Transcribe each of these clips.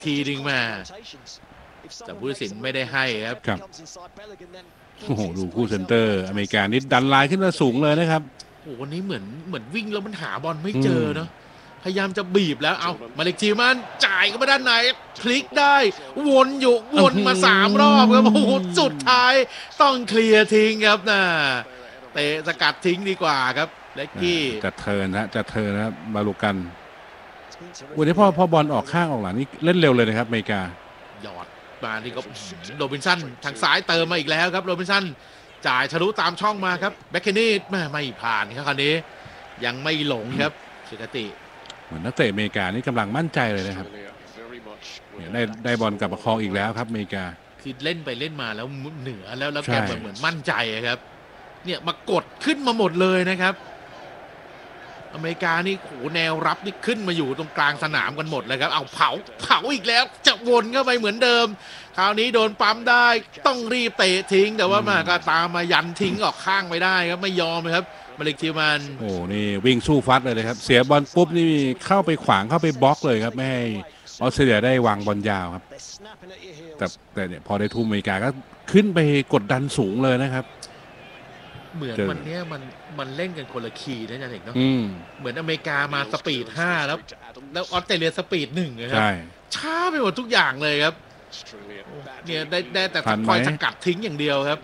ทีนึงมาแต่ผู้ตัดสินไม่ได้ให้ครับโอ้โหดูคู่เซนเตอร์อเมริกานี่ดันไลน์ขึ้นมาสูงเลยนะครับโอ้วันนี้เหมือนวิ่งแล้วมันหาบอลไม่เจอเนาะพยายามจะบีบแล้วเอามาเล็กทีมันจ่ายเข้ามาด้านในพลิกได้วนมา3 รอบครับโอ้โหสุดท้ายต้องเคลียร์ทิ้งครับนะเตะสกัดทิ้งดีกว่าครับเล็กกี้จะเทิร์นนะบาลูกันวันนี้พอบอลออกข้างออกหลังนี่เล่นเร็วเลยนะครับอเมริกาหยอดมานี่ก็โรบินสันทางซ้ายเติมมาอีกแล้วครับโรบินสันจ่ายทะลุตามช่องมาครับแบ็คเคนนี่ไม่ผ่านครับคราวนี้ยังไม่หลงครับสุกติเหมือนนักเตะอเมริกานี่กำลังมั่นใจเลยนะครับได้บอลกลับมาครองอีกแล้วครับอเมริกาคือเล่นไปเล่นมาแล้วเหนือแล้วแกเหมือนมั่นใจครับเนี่ยมากดขึ้นมาหมดเลยนะครับอเมริกานี่โหแนวรับนี่ขึ้นมาอยู่ตรงกลางสนามกันหมดเลยครับเอาเผาอีกแล้วจะวนเข้าไปเหมือนเดิมคราวนี้โดนปั๊มได้ต้องรีบเตะทิ้งแต่ว่ามาก็ตามมายันทิ้งออกข้างไม่ได้ครับไม่ยอมเลยครับมาเล็กทีมันโอ้นี่วิ่งสู้ฟัดเลยครับเสียบอลปุ๊บนี่เข้าไปขวางเข้าไปบล็อกเลยครับไม่ให้ออสเตรเลียได้วางบอลยาวครับแต่เนี่ยพอได้ทุ่มอเมริกาก็ขึ้นไปกดดันสูงเลยนะครับเหมือนวันนี้มันเล่นกันคนละคีย์นะจันเอกเนาะเหมือนอเมริกามาสปีด5แล้วออสเตรเลียสปีด1นะครับช้าไปหมดทุกอย่างเลยครับเนี่ยได้แต่คอยสกัดทิ้งอย่างเดียวครับ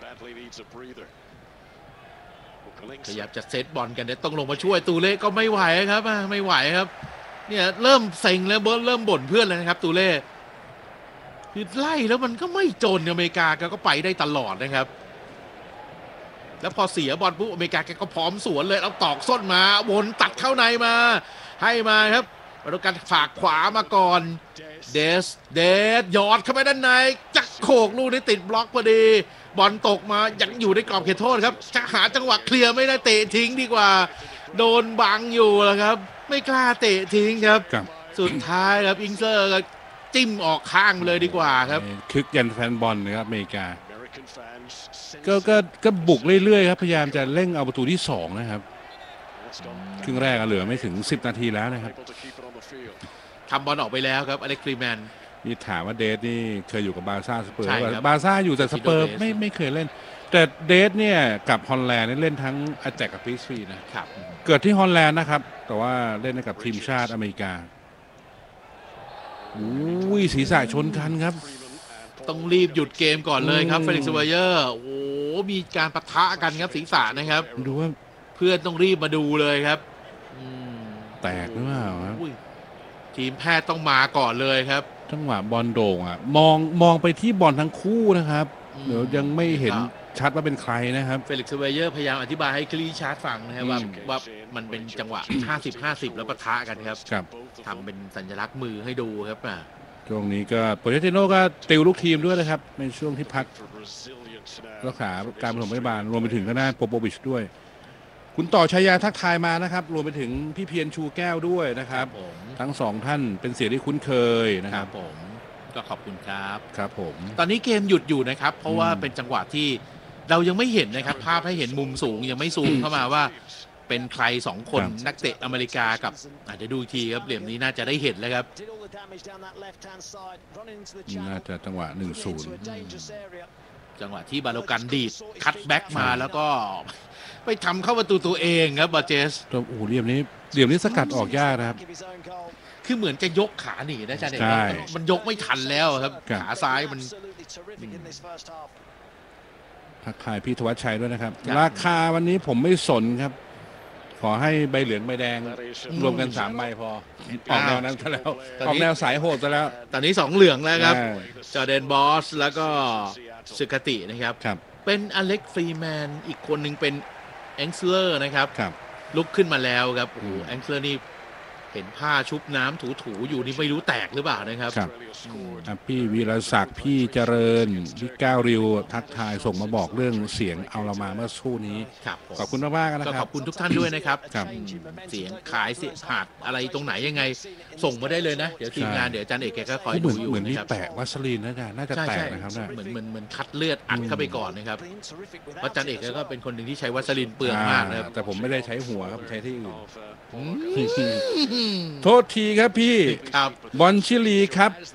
พยายามจะเซตบอลกันเนี่ยต้องลงมาช่วยตูเล่ก็ไม่ไหวครับไม่ไหวครับเนี่ยเริ่มเซ็งแล้วเริ่มบ่นเพื่อนเลยนะครับตูเล่คือไล่แล้วมันก็ไม่จนอเมริกาก็ไปได้ตลอดนะครับแล้วพอเสียบอลปุ๊บอเมริกาแกก็พร้อมสวนเลยเอาตอกส้นมาวนตัดเข้าในมาให้มาครับแล้วการฝากขวามาก่อนเดสหยอดเข้าไปด้านในจักโขกลูกนี้ติดบล็อกพอดีบอลตกมายังอยู่ในกรอบเขตโทษครับจะหาจังหวะเคลียร์ไม่ได้เตะทิ้งดีกว่าโดนบังอยู่แล้วครับไม่กล้าเตะทิ้งครับสุดท้ายครับอิงเซอร์ก็จิ้มออกข้างเลยดีกว่าครับคึกยันแฟนบอลนะครับอเมริกาก็บุกเรื่อยๆครับพยายามจะเร่งเอาประตูที่2นะครับครึ่งแรกเหลือไม่ถึง10 นาทีแล้วนะครับทำบอลออกไปแล้วครับอเล็กซ์ ฟรีแมนนี่ถามว่าเดสนี่เคยอยู่กับบาร์ซ่าสเปอร์บาร์ซ่าอยู่แต่สเปอร์ไม่เคยเล่นแต่เดสเนี่ยกับฮอลแลนด์เล่นทั้งอาแจกกับพีซฟีนะครับเกิดที่ฮอลแลนด์นะครับแต่ว่าเล่นกับทีมชาติอเมริกาอุ้ยศีรษะชนกันครับต้องรีบหยุดเกมก่อนเลยครับเฟลิกซ์ เวเยอร์โอ้โหมีการปะทะกันครับศีรษะนะครับดูว่าเพื่อนต้องรีบมาดูเลยครับแตกหรือเปล่าครับทีมแพทย์ต้องมาก่อนเลยครับจังหวะบอลโด่งอ่ะมองไปที่บอลทั้งคู่นะครับเดี๋ยวยังไม่เห็นชัดว่าเป็นใครนะครับเฟลิกซ์ เวเยอร์พยายามอธิบายให้คลีชาร์ดฟังนะครับว่ามันเป็นจังหวะ 50-50 แล้วปะทะกันครับทำเป็นสัญลักษณ์มือให้ดูครับช่วงนี้ก็โปเชตติโน่ก็ติวลูกทีมด้วยนะครับในช่วงที่พักรักษาการปฐมพยาบาลรวมไปถึงทางด้านโปโปวิชด้วยคุณต่อชัยยาทักทายมานะครับรวมไปถึงพี่เพียรชูแก้วด้วยนะครับทั้ง2ท่านเป็นเสียงที่คุ้นเคยนะครับผมก็ขอบคุณครับครับผมตอนนี้เกมหยุดอยู่นะครับเพราะว่าเป็นจังหวะที่เรายังไม่เห็นนะครับภาพให้เห็นมุมสูงยังไม่ซูมเข้ามาว่าเป็นใคร2คนนักเตะอเมริกากับอาจจะดูทีครับเหลี่ยมนี้น่าจะได้เห็นแล้วครับน่าจะจังหวะ 1-0 จังหวะที่บาโลกันดีดคัตแบ็กมาแล้วก็ไปทำเข้าประตูตัวเองครับบาเจสโอ้โหเหลี่ยมนี้สกัดออกยากนะครับคือเหมือนจะยกขาหนีนะจ๊ะเด็กมันยกไม่ทันแล้วครับขาซ้ายมันทักทายพี่ธวัชชัยด้วยนะครับราคาวันนี้ผมไม่สนครับขอให้ใบเหลืองใบแดงรวมกัน3 ใบพอออกแนวนั้นซะแล้วออกแนวสายโหดซะแล้วตอนนี้2เหลืองแล้วครับจอร์แดนบอสแล้วก็สึกตินะครับเป็นอเล็กซ์ ฟรีแมนอีกคนหนึ่งเป็นแองเซอร์นะครับลุกขึ้นมาแล้วครับโอ้โหแองเซอร์นี่เห็นผ้าชุบน้ำถูอยู่นี่ไม่รู้แตกหรือเปล่านะครับพี่วีรศักดิ์พี่เจริญพี่ก้าวริวทักทายส่งมาบอกเรื่องเสียงเอาละมาเมื่อสู้นี้ขอบคุณมากๆนะครับขอบคุณทุกท่านด้วยนะครับเสียงขายเสียงขาดอะไรตรงไหนยังไงส่งมาได้เลยนะเดี๋ยวทีมงานเดี๋ยวอาจารย์เอกแกก็คอยดูอยู่เหมือนมีแปะวัสลีนน่าจะแตกนะครับเหมือนคัดเลือดอัดเข้าไปก่อนนะครับเพราะอาจารย์เอกก็เป็นคนหนึ่งที่ใช้วัสลีนเปลืองมากนะครับแต่ผมไม่ได้ใช้หัวครับใช้ที่อื่นโทษทีครับพี่ครับบอลชิลีครับ